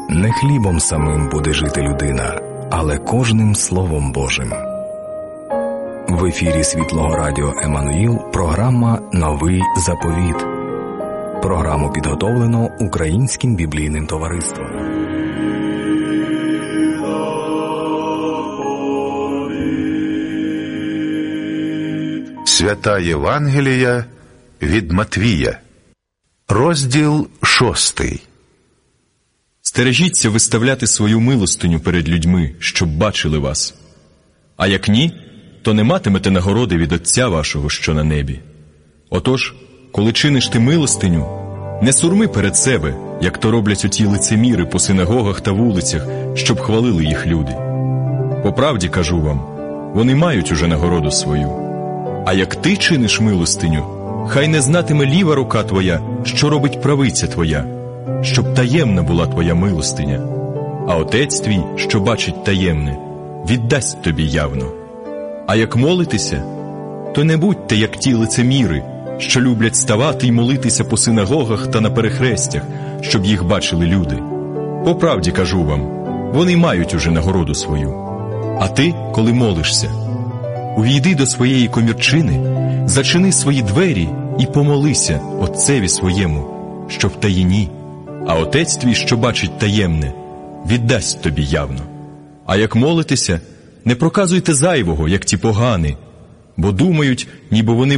Не хлібом самим буде жити людина, але кожним Словом Божим. В ефірі Світлого Радіо Еммануїл програма «Новий заповіт». Програму підготовлено Українським біблійним товариством. Свята Євангелія від Матвія. Розділ 6. Стережіться виставляти свою милостиню перед людьми, щоб бачили вас. А як ні, то не матимете нагороди від Отця вашого, що на небі. Отож, коли чиниш ти милостиню, не сурми перед себе, як то роблять оті лицеміри по синагогах та вулицях, щоб хвалили їх люди. По правді кажу вам, вони мають уже нагороду свою. А як ти чиниш милостиню, хай не знатиме ліва рука твоя, що робить правиця твоя, щоб таємна була твоя милостиня. А Отець твій, що бачить таємне, віддасть тобі явно. А як молитеся, то не будьте, як ті лицеміри, що люблять ставати й молитися по синагогах та на перехрестях, щоб їх бачили люди. По правді кажу вам, вони мають уже нагороду свою. А ти, коли молишся, увійди до своєї комірчини, зачини свої двері і помолися Отцеві своєму, що в таїні, а Отець твій, що бачить таємне, віддасть тобі явно. А як молитеся, не проказуйте зайвого, як ті погані, бо думають, ніби вони